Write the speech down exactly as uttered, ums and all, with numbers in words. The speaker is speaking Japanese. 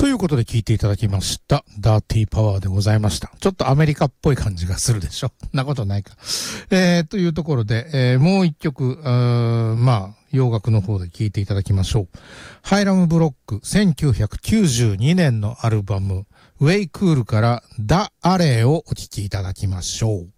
ということで聞いていただきました。ダーティーパワーでございました。ちょっとアメリカっぽい感じがするでしょ。なことないか。えー、というところで、えー、もう一曲、まあ、洋楽の方で聞いていただきましょう。ハイラムブロックせんきゅうひゃくきゅうじゅうにねんのアルバム、ウェイクールからダ・アレーをお聴きいただきましょう。